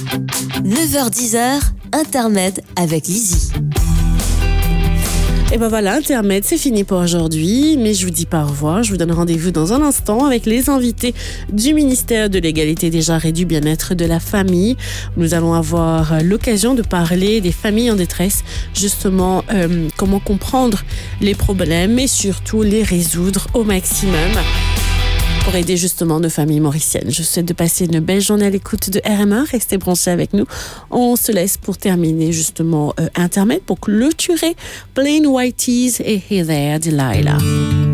9h-10h, Intermède avec Lizzie. Et ben voilà, Intermède, c'est fini pour aujourd'hui, mais je vous dis pas au revoir, je vous donne rendez-vous dans un instant avec les invités du ministère de l'Égalité des genres et du bien-être de la famille. Nous allons avoir l'occasion de parler des familles en détresse, justement comment comprendre les problèmes et surtout les résoudre au maximum pour aider justement nos familles mauriciennes. Je vous souhaite de passer une belle journée à l'écoute de RMR. Restez branchés avec nous. On se laisse pour terminer justement Intermède pour clôturer Plain White Tees et Hey There Delilah.